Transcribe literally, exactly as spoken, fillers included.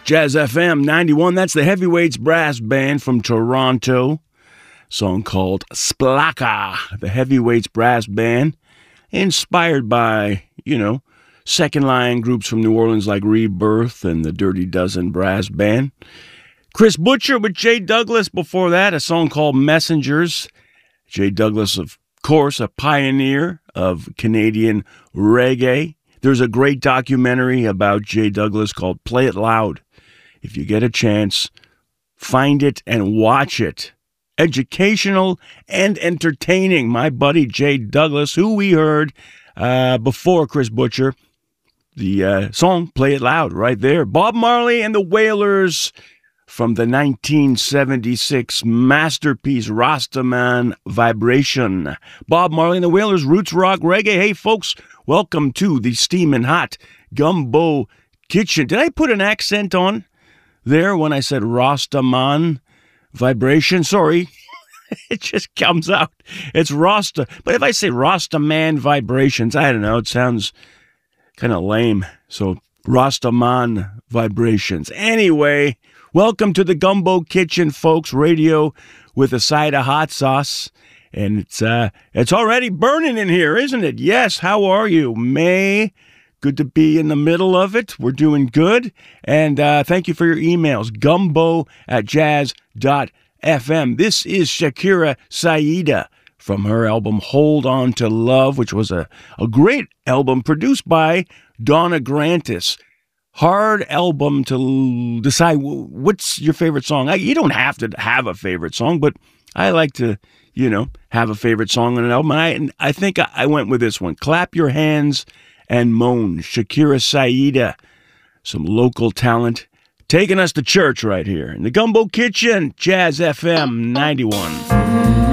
Jazz F M ninety-one, that's the Heavyweights Brass Band from Toronto. Song called Splaka, the Heavyweights Brass Band, inspired by, you know, second line groups from New Orleans like Rebirth and the Dirty Dozen Brass Band. Chris Butcher with Jay Douglas before that, a song called Messengers. Jay Douglas, of course, a pioneer of Canadian reggae. There's a great documentary about Jay Douglas called Play It Loud. If you get a chance, find it and watch it. Educational and entertaining. My buddy Jay Douglas, who we heard uh, before Chris Butcher, the uh, song Play It Loud right there. Bob Marley and the Wailers from the nineteen seventy-six masterpiece Rastaman Vibration. Bob Marley and the Wailers, roots rock reggae. Hey folks, welcome to the steaming hot Gumbo Kitchen. Did I put an accent on there when I said Rastaman Vibration? Sorry, it just comes out. It's Rasta. But if I say Rastaman Vibrations, I don't know, it sounds kind of lame. So Rastaman Vibrations. Anyway, welcome to the Gumbo Kitchen, folks. Radio with a side of hot sauce. And it's uh, it's already burning in here, isn't it? Yes, how are you, May? Good to be in the middle of it. We're doing good. And uh, thank you for your emails. Gumbo at jazz dot f m. This is Shakira Saida from her album Hold On to Love, which was a, a great album produced by Donna Grantis. Hard album to decide what's your favorite song. I, you don't have to have a favorite song, but I like to, you know, have a favorite song on an album. And I, and I think I, I went with this one. Clap Your Hands and Moan. Shakira Saida, some local talent, taking us to church right here in the Gumbo Kitchen, Jazz F M ninety-one.